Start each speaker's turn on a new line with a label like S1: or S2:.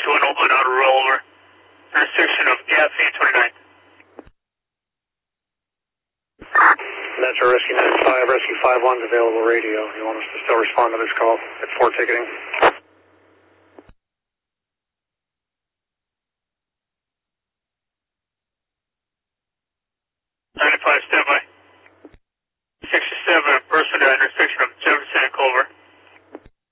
S1: to an open outer rollover. Intersection of Gaffney and 29th.
S2: Metro Rescue 95, Rescue 51's available radio. You want us to still respond to this call at 4 ticketing?